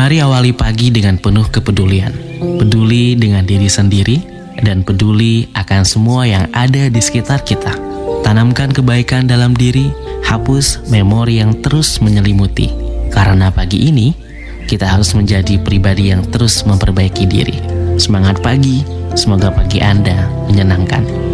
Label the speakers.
Speaker 1: Mari awali pagi dengan penuh kepedulian. Peduli dengan diri sendiri dan peduli akan semua yang ada di sekitar kita. Tanamkan kebaikan dalam diri, hapus memori yang terus menyelimuti. Karena pagi ini, kita harus menjadi pribadi yang terus memperbaiki diri. Semangat pagi, semoga pagi Anda menyenangkan.